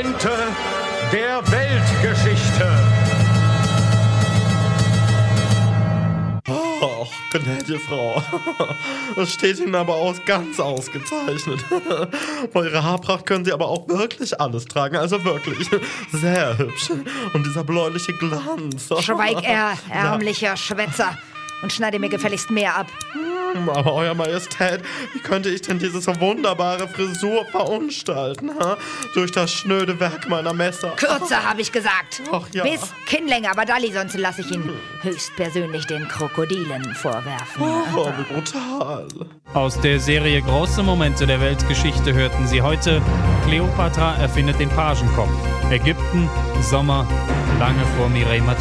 Momente der Weltgeschichte. Oh, gnädige Frau. Das steht Ihnen aber ganz ausgezeichnet. Bei Ihrer Haarpracht können Sie aber auch wirklich alles tragen. Also wirklich sehr hübsch. Und dieser bläuliche Glanz. Schweig, ärmlicher Schwätzer. Und schneide mir gefälligst mehr ab. Aber Euer Majestät, wie könnte ich denn diese so wunderbare Frisur verunstalten? Durch das schnöde Werk meiner Messer. Kürzer, habe ich gesagt. Ach ja. Bis Kinnlänge, aber Dalli, sonst lasse ich ihn höchstpersönlich den Krokodilen vorwerfen. Oh, wie brutal. Aus der Serie Große Momente der Weltgeschichte hörten Sie heute: Kleopatra erfindet den Pagenkopf. Ägypten, Sommer, lange vor Mireille Mathieu.